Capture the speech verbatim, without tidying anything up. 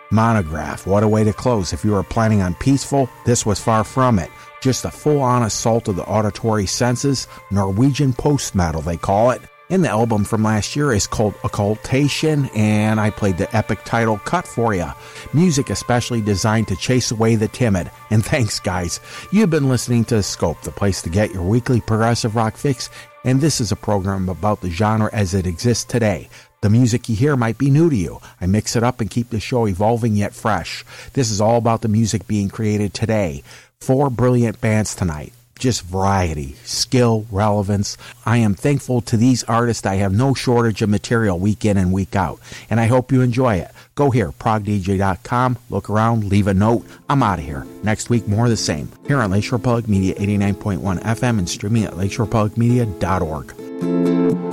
Monograph, what a way to close. If you were planning on peaceful, this was far from it. Just a full-on assault of the auditory senses, Norwegian post-metal they call it. And the album from last year is called Occultation, and I played the epic title cut for you. Music especially designed to chase away the timid. And thanks, guys. You've been listening to Scope, the place to get your weekly progressive rock fix, and this is a program about the genre as it exists today. The music you hear might be new to you. I mix it up and keep the show evolving yet fresh. This is all about the music being created today. Four brilliant bands tonight. Just variety, skill, relevance. I am thankful to these artists. I have no shortage of material week in and week out, and I hope you enjoy it. Go here, prog d j dot com, look around, leave a note. I'm out of here. Next week, more of the same. Here on Lakeshore Public Media, eighty-nine point one F M, and streaming at lakeshore public media dot org.